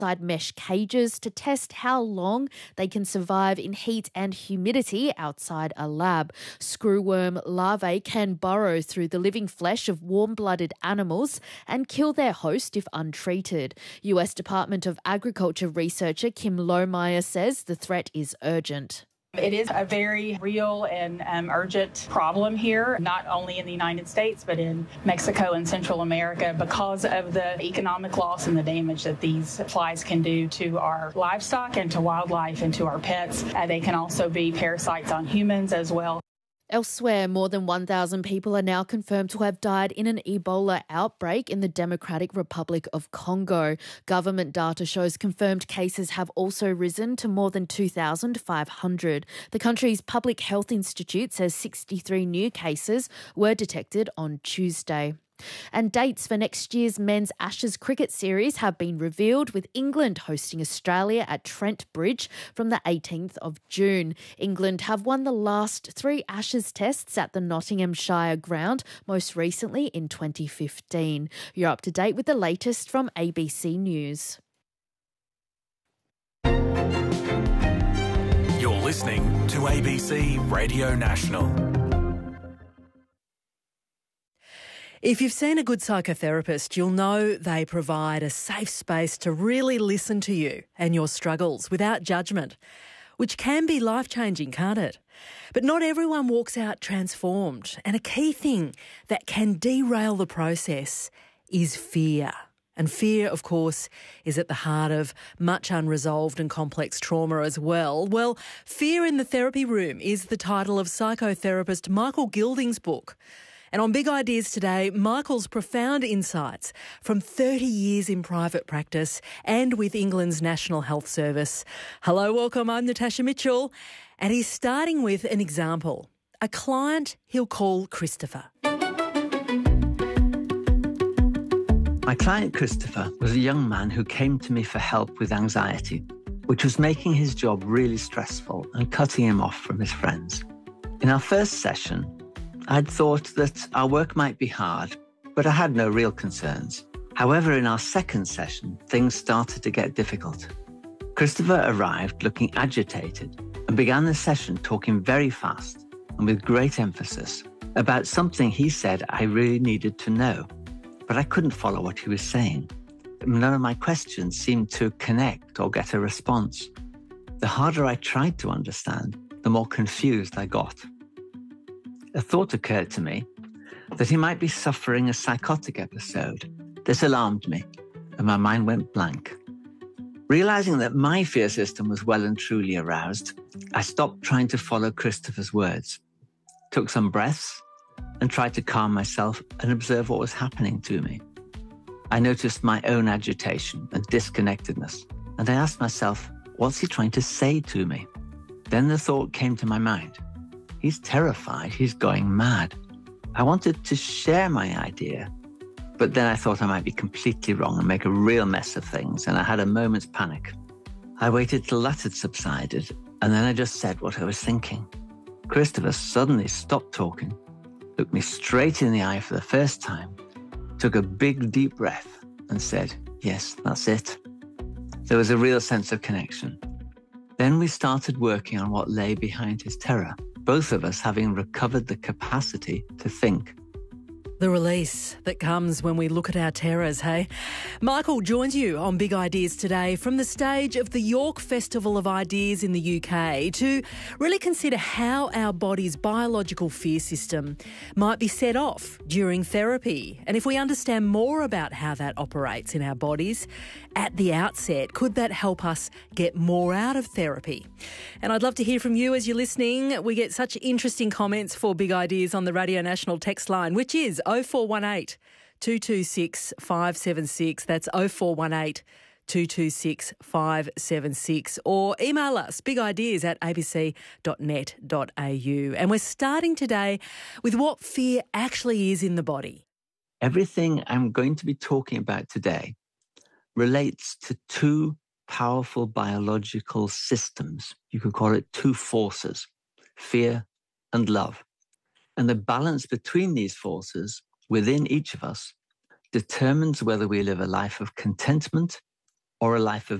inside mesh cages to test how long they can survive in heat and humidity outside a lab. Screwworm larvae can burrow through the living flesh of warm-blooded animals and kill their host if untreated. US Department of Agriculture researcher Kim Lohmeyer says the threat is urgent. It is a very real and urgent problem here, not only in the United States, but in Mexico and Central America because of the economic loss and the damage that these flies can do to our livestock and to wildlife and to our pets. They can also be parasites on humans as well. Elsewhere, more than 1,000 people are now confirmed to have died in an Ebola outbreak in the Democratic Republic of Congo. Government data shows confirmed cases have also risen to more than 2,500. The country's Public Health Institute says 63 new cases were detected on Tuesday. And dates for next year's Men's Ashes cricket series have been revealed, with England hosting Australia at Trent Bridge from the 18th of June. England have won the last 3 Ashes tests at the Nottinghamshire ground, most recently in 2015. You're up to date with the latest from ABC News. You're listening to ABC Radio National. If you've seen a good psychotherapist, you'll know they provide a safe space to really listen to you and your struggles without judgment, which can be life-changing, can't it? But not everyone walks out transformed, and a key thing that can derail the process is fear. And fear, of course, is at the heart of much unresolved and complex trauma as well. Well, Fear in the Therapy Room is the title of psychotherapist Michael Gilding's book. And on Big Ideas today, Michael's profound insights from 30 years in private practice and with England's National Health Service. Hello, welcome. I'm Natasha Mitchell. And he's starting with an example, a client he'll call Christopher. My client Christopher was a young man who came to me for help with anxiety, which was making his job really stressful and cutting him off from his friends. In our first session, I'd thought that our work might be hard, but I had no real concerns. However, in our second session, things started to get difficult. Christopher arrived looking agitated and began the session talking very fast and with great emphasis about something he said I really needed to know, but I couldn't follow what he was saying. None of my questions seemed to connect or get a response. The harder I tried to understand, the more confused I got. A thought occurred to me that he might be suffering a psychotic episode. This alarmed me, and my mind went blank. Realizing that my fear system was well and truly aroused, I stopped trying to follow Christopher's words, took some breaths, and tried to calm myself and observe what was happening to me. I noticed my own agitation and disconnectedness, and I asked myself, what's he trying to say to me? Then the thought came to my mind. He's terrified, he's going mad. I wanted to share my idea, but then I thought I might be completely wrong and make a real mess of things, and I had a moment's panic. I waited till that had subsided, and then I just said what I was thinking. Christopher suddenly stopped talking, looked me straight in the eye for the first time, took a big deep breath and said, yes, that's it. There was a real sense of connection. Then we started working on what lay behind his terror, both of us having recovered the capacity to think. The release that comes when we look at our terrors, hey? Michael joins you on Big Ideas today from the stage of the York Festival of Ideas in the UK to really consider how our body's biological fear system might be set off during therapy. And if we understand more about how that operates in our bodies at the outset, could that help us get more out of therapy? And I'd love to hear from you as you're listening. We get such interesting comments for Big Ideas on the Radio National text line, which is 0418 226 576. That's 0418 226 576. Or email us, bigideas@abc.net.au. And we're starting today with what fear actually is in the body. Everything I'm going to be talking about today relates to two powerful biological systems. You could call it two forces, fear and love. And the balance between these forces within each of us determines whether we live a life of contentment or a life of